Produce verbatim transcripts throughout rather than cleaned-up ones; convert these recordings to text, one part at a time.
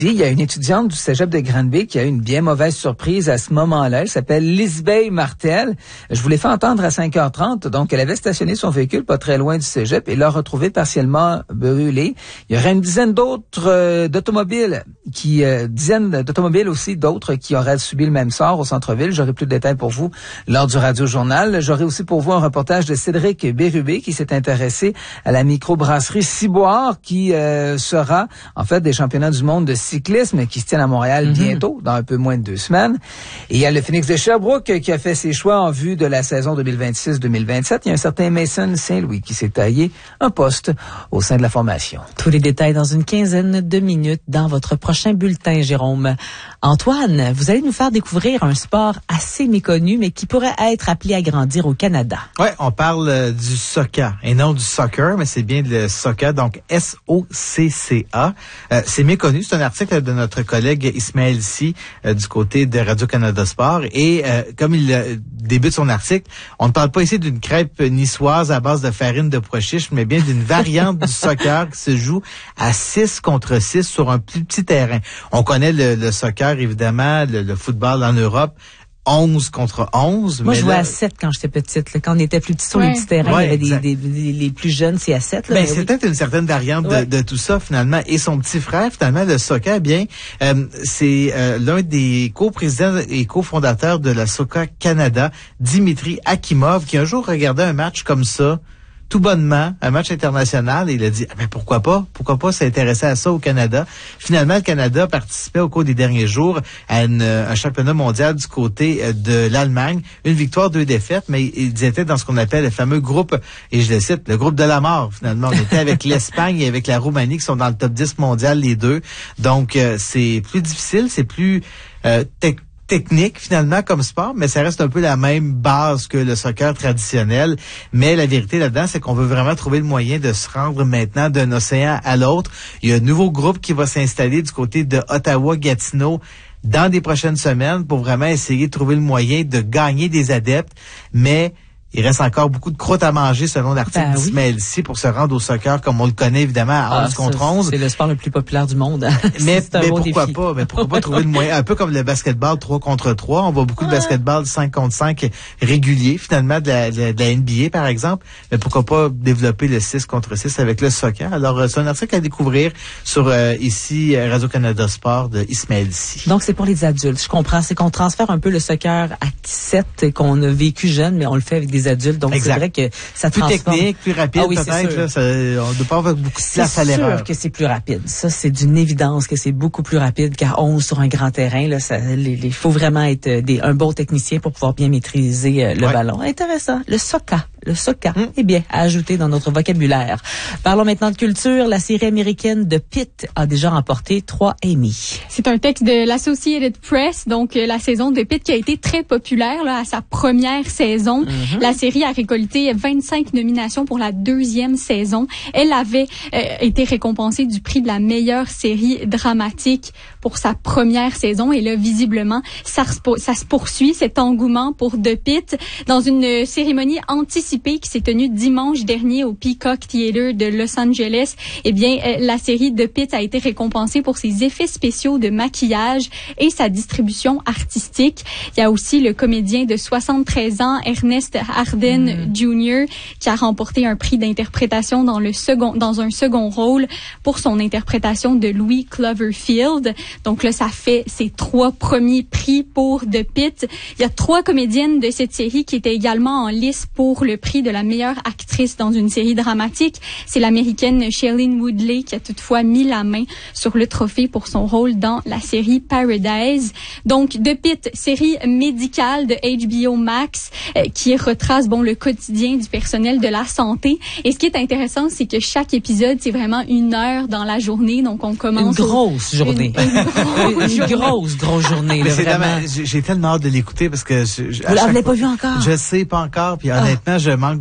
Il y a une étudiante du cégep de Granby qui a eu une bien mauvaise surprise à ce moment-là. Elle s'appelle Lisbeth Martel. Je vous l'ai fait entendre à cinq heures trente. Donc, elle avait stationné son véhicule pas très loin du cégep et l'a retrouvé partiellement brûlé. Il y aurait une dizaine d'autres euh, d'automobiles, qui euh, dizaines d'automobiles aussi, d'autres qui auraient subi le même sort au centre-ville. J'aurai plus de détails pour vous lors du Radio-Journal. J'aurai aussi pour vous un reportage de Cédric Bérubé qui s'est intéressé à la microbrasserie Ciboire qui euh, sera en fait des championnats du monde de cyclisme qui se tiennent à Montréal mm-hmm. bientôt, dans un peu moins de deux semaines. Et il y a le Phoenix de Sherbrooke qui a fait ses choix en vue de la saison deux mille vingt-six deux mille vingt-sept. Il y a un certain Mason Saint-Louis qui s'est taillé un poste au sein de la formation. Tous les détails dans une quinzaine de minutes dans votre prochain bulletin, Jérôme. Antoine, vous allez nous faire découvrir un sport assez méconnu, mais qui pourrait être appelé à grandir au Canada. Oui, on parle euh, du soccer, et non du soccer, mais c'est bien le soccer, donc S O C C A. Euh, c'est méconnu, c'est un article de notre collègue Ismaël Si euh, du côté de Radio-Canada Sport. Et euh, comme il euh, débute son article, on ne parle pas ici d'une crêpe niçoise à base de farine de pois chiches, mais bien d'une variante du soccer qui se joue à six contre six sur un plus petit terrain. On connaît le, le soccer, évidemment, le, le football en Europe. onze contre onze. Moi, mais je jouais là, à sept quand j'étais petite. Là. Quand on était plus petit sur ouais. les petits terrains, ouais, il y avait des, exact. des, des, les plus jeunes, c'est à sept. Là, ben, mais c'est oui. peut-être une certaine variante ouais. de, de tout ça, finalement. Et son petit frère, finalement, le soccer, bien, euh, c'est euh, l'un des coprésidents et cofondateurs de la Soccer Canada, Dimitri Akimov, qui un jour regardait un match comme ça, tout bonnement, un match international, et il a dit, ah ben pourquoi pas, pourquoi pas s'intéresser à ça au Canada. Finalement, le Canada participait au cours des derniers jours à une, un championnat mondial du côté de l'Allemagne. Une victoire, deux défaites, mais ils étaient dans ce qu'on appelle le fameux groupe, et je le cite, le groupe de la mort, finalement. On était avec l'Espagne et avec la Roumanie qui sont dans le top dix mondial, les deux. Donc, euh, c'est plus difficile, c'est plus euh, technique. technique finalement comme sport, mais ça reste un peu la même base que le soccer traditionnel. Mais la vérité là-dedans, c'est qu'on veut vraiment trouver le moyen de se rendre maintenant d'un océan à l'autre. Il y a un nouveau groupe qui va s'installer du côté de Ottawa-Gatineau dans des prochaines semaines pour vraiment essayer de trouver le moyen de gagner des adeptes, mais il reste encore beaucoup de croûte à manger, selon l'article ben d'Ismaël oui. Si, pour se rendre au soccer comme on le connaît évidemment à onze ah, contre ça, onze. C'est le sport le plus populaire du monde. mais c'est un mais beau pourquoi défi. pas? Mais pourquoi pas trouver le moyen? Un peu comme le basketball trois contre trois. On voit beaucoup de basketball cinq contre cinq régulier, finalement, de la, de la N B A, par exemple. Mais pourquoi pas développer le six contre six avec le soccer? Alors, c'est un article à découvrir sur euh, ici Radio-Canada Sport de Ismaël Si. Donc, c'est pour les adultes. Je comprends. C'est qu'on transfère un peu le soccer à sept qu'on a vécu jeune, mais on le fait avec des adultes. Donc, exact. C'est vrai que ça plus transforme. technique, plus rapide, ah oui, peut-être. Là, ça, on ne doit pas avoir beaucoup de place à l'erreur. C'est sûr que c'est plus rapide. Ça, c'est d'une évidence que c'est beaucoup plus rapide qu'à onze sur un grand terrain. Là, ça, il faut vraiment être des, un bon technicien pour pouvoir bien maîtriser euh, le ouais. ballon. Intéressant. Le soccer. Le soccer. Hum. Eh bien, à ajouter dans notre vocabulaire. Parlons maintenant de culture. La série américaine de Pitt a déjà remporté trois Emmy. C'est un texte de l'Associated Press, donc euh, la saison de Pitt qui a été très populaire là, à sa première saison. Mm-hmm. La série a récolté vingt-cinq nominations pour la deuxième saison. Elle avait euh, été récompensée du prix de la meilleure série dramatique pour sa première saison. Et là, visiblement, ça, ça se poursuit, cet engouement pour The Pitt, dans une cérémonie anticipée qui s'est tenue dimanche dernier au Peacock Theatre de Los Angeles. Eh bien, euh, la série The Pitt a été récompensée pour ses effets spéciaux de maquillage et sa distribution artistique. Il y a aussi le comédien de soixante-treize ans, Ernest Arden mmh. Junior, qui a remporté un prix d'interprétation dans le second, dans un second rôle pour son interprétation de Louis Cloverfield. Donc là, ça fait ses trois premiers prix pour The Pitt. Il y a trois comédiennes de cette série qui étaient également en lice pour le prix de la meilleure actrice dans une série dramatique. C'est l'américaine Shailene Woodley qui a toutefois mis la main sur le trophée pour son rôle dans la série Paradise. Donc, The Pitt, série médicale de H B O Max euh, qui retrace bon le quotidien du personnel de la santé. Et ce qui est intéressant, c'est que chaque épisode, c'est vraiment une heure dans la journée. Donc, on commence... Une grosse au... journée. Une, une, grosse, une journée. grosse, grosse journée. Mais là, c'est vraiment. dommage. J'ai, j'ai tellement hâte de l'écouter parce que... Je, je, Vous l'avez pas vu encore? Je sais pas encore. Puis honnêtement, ah. je manque de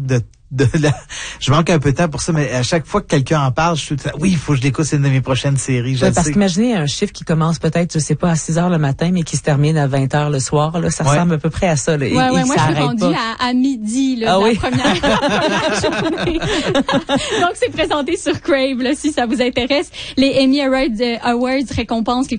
de la, je manque un peu de temps pour ça, mais à chaque fois que quelqu'un en parle, je suis tout le temps, oui, il faut que je l'écoute, c'est une de mes prochaines séries. Je ouais, le parce sais. qu'imaginez un chiffre qui commence peut-être, je sais pas, à six heures le matin, mais qui se termine à vingt heures le soir, là. Ça ouais. ressemble à peu près à ça, là. Ouais, et, ouais, et moi, ça je suis arrête rendue pas. à, à midi, là, Ah de oui? la première, la première journée. Donc, c'est présenté sur Crave, là, si ça vous intéresse. Les Emmy Awards, euh, Awards récompensent les